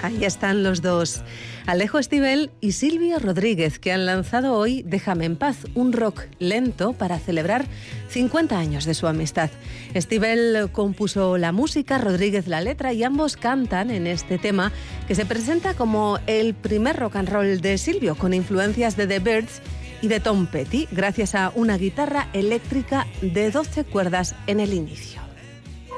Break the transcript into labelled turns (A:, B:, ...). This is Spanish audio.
A: Ahí están los dos, Alejo Stivel y Silvio Rodríguez, que han lanzado hoy Déjame en paz, un rock lento para celebrar 50 años de su amistad. Stivel compuso la música, Rodríguez la letra, y ambos cantan en este tema que se presenta como el primer rock and roll de Silvio, con influencias de The Byrds y de Tom Petty, gracias a una guitarra eléctrica de 12 cuerdas en el inicio.